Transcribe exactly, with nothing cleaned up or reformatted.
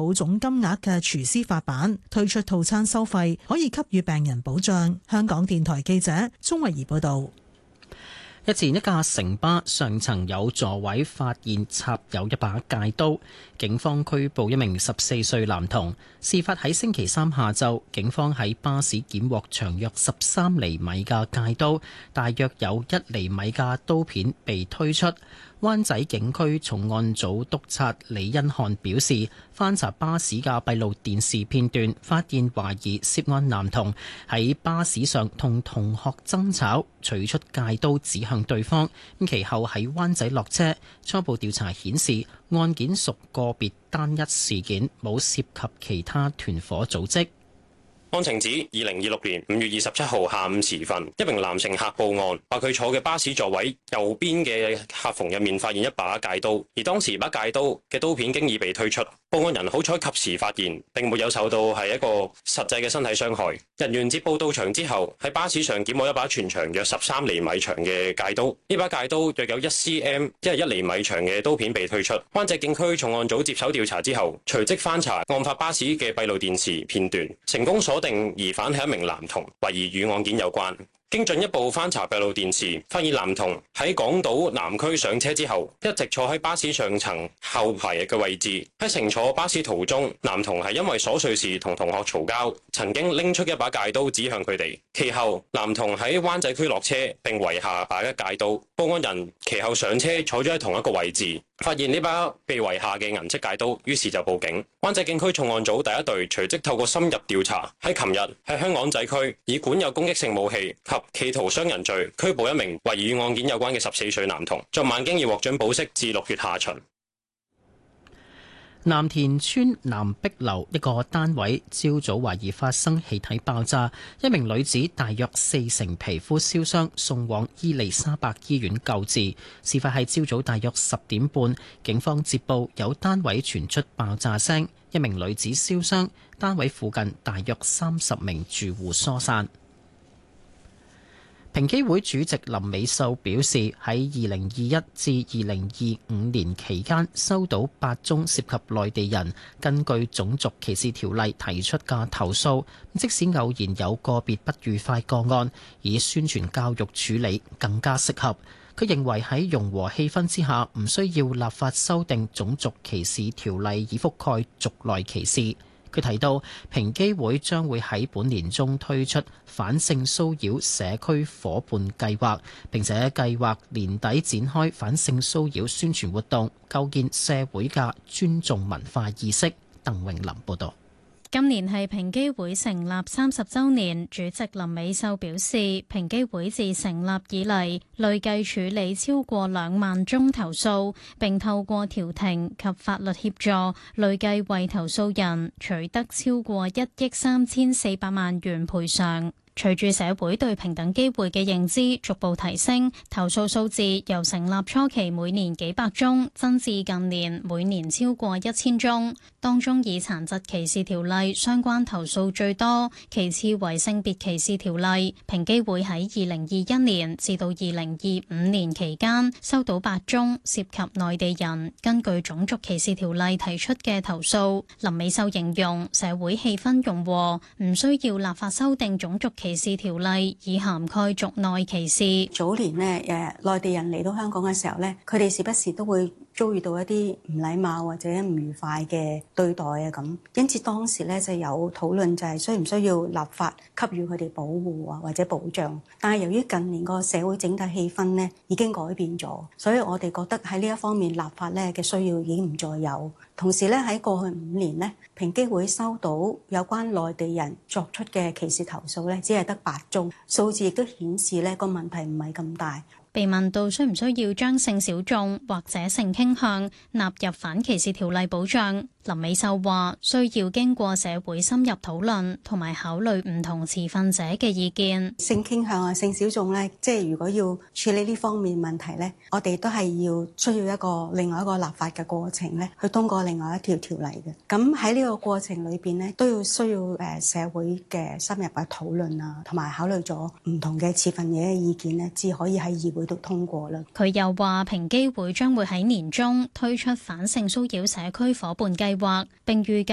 冇總金額嘅廚師發辦，推出套餐收費，可以給予病人保障。香港電台記者鍾慧儀報道。 日前一架城巴上層有座位發現插有一把戒刀，警方拘捕一名十四歲男童。事發喺星期三下晝，警方喺巴士檢獲長約十三厘米嘅戒刀，大約有一厘米嘅刀片被推出。灣仔警區重案組督察李恩漢表示，翻查巴士嘅閉路電視片段，發現懷疑涉案男童喺巴士上同同學爭吵，取出戒刀指向對方。其後喺灣仔落車。初步調查顯示，案件屬個別單一事件，冇涉及其他團伙組織。 案情指，二零二六年五月二十七號下午時分，一名男乘客報案，話佢坐嘅巴士座位右邊嘅客縫入面發現一把戒刀，而當時把戒刀嘅刀片經已被推出。報案人好彩及時發現，並沒有受到係一個實際嘅身體傷害。人員接報到場之後，喺巴士上檢獲一把全長約十三厘米長嘅戒刀，呢把戒刀約有一 cm， 即係一厘米長嘅刀片被推出。灣仔警區重案組接手調查之後，隨即翻查案發巴士嘅閉路電視片段，成功鎖定疑犯係一名男童，懷疑與案件有關。經進一步翻查閉路電視，發現男童喺港島南區上車之後，一直坐喺巴士上層後排嘅位置。喺乘坐巴士途中，男童係因為瑣碎事同同學嘈交，曾經拎出一把戒刀指向佢哋。其後，男童喺灣仔區落車並遺下把一戒刀。報案人其後上車坐咗喺同一個位置，發現呢把被遺下嘅銀色戒刀，於是就報警。灣仔警區重案組第一隊隨即透過深入調查，喺琴日喺香港仔區以管有攻擊性武器及企圖傷人罪拘捕一名懷疑與案件有關嘅十四歲男童，昨晚經已獲准保釋至六月下旬。 藍田村南碧樓一個單位朝早懷疑發生氣體爆炸，一名女子大約四成皮膚燒傷，送往伊利沙伯醫院救治。事發係朝早大約十點半，警方接報有單位傳出爆炸聲，一名女子燒傷，單位附近大約三十名住戶疏散。平機會主席林美秀表示，喺二零二一至二零二五年期間收到八宗涉及內地人根據種族歧視條例提出嘅投訴，即使偶然有個別不愉快個案，以宣傳教育處理更加適合。佢認為喺融和氣氛之下，唔需要立法修訂種族歧視條例以覆蓋族內歧視。佢提到，平機會將會喺本年中推出反性騷擾社區夥伴計劃，並且計劃年底展開反性騷擾宣傳活動，構建社會嘅尊重文化意識。鄧永林報導。 今年係平機會成立三十週年，主席林美秀表示，平機會自成立以嚟，累計處理超過兩萬宗投訴，並透過調停及法律協助，累計為投訴人取得超過一億三千四百萬元賠償。隨住社會對平等機會嘅認知逐步提升，投訴數字由成立初期每年幾百宗增至近年每年超過一千宗。當中以殘疾歧視條例相關投訴最多，其次為性別歧視條例。平機會喺二零二一年至到二零二五年期間收到八宗涉及內地人根據種族歧視條例提出嘅投訴。林美秀形容社會氣氛融和，唔需要立法修訂種族歧視條例以涵蓋族內歧視。 早年呢，誒內地人嚟到香港嘅時候呢，佢哋時不時都會遭遇到一啲唔禮貌或者唔愉快嘅對待啊咁，因此當時咧就有討論就係需唔需要立法給予佢哋保護啊或者保障。但係由於近年個社會整體氣氛咧已經改變咗，所以我哋覺得喺呢一方面立法咧嘅需要已經唔再有。同時咧喺過去五年咧，平機會收到有關內地人作出嘅歧視投訴咧，只係得八宗，數字亦都顯示咧個問題唔係咁大。 被問到需唔需要將性小眾或者性傾向納入反歧視條例保障，林美秀話需要經過社會深入討論同埋考慮唔同持份者嘅意見。 性傾向啊、性小眾咧，即係如果要處理呢方面問題咧，我哋都係要需要一個另外一個立法嘅過程咧，去通過另外一條條例嘅。咁喺呢個過程裏邊咧，都要需要誒社會嘅深入嘅討論啊，同埋考慮咗唔同嘅持份者嘅意見咧，至可以喺議會都通過啦。 佢又話平機會將會喺年中推出反性騷擾社區夥伴計劃，並預計